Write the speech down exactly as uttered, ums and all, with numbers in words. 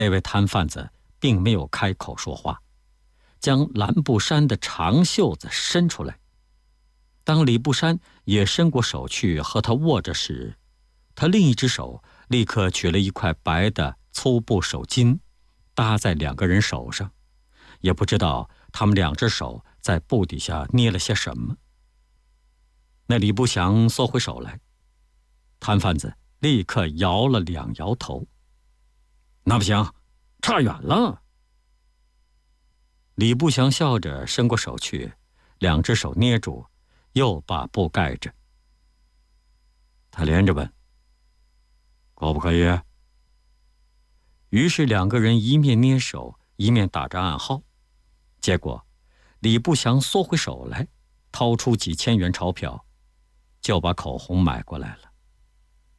那位摊贩子并没有开口说话，将蓝布衫的长袖子伸出来。当李布衫也伸过手去和他握着时，他另一只手立刻取了一块白的粗布手巾，搭在两个人手上，也不知道他们两只手在布底下捏了些什么。那李不祥缩回手来，摊贩子立刻摇了两摇头：“那不行，差远了。”李不祥笑着伸过手去，两只手捏住，又把布盖着。他连着问：“可不可以？”于是两个人一面捏手，一面打着暗号。结果李不祥缩回手来，掏出几千元钞票，就把口红买过来了。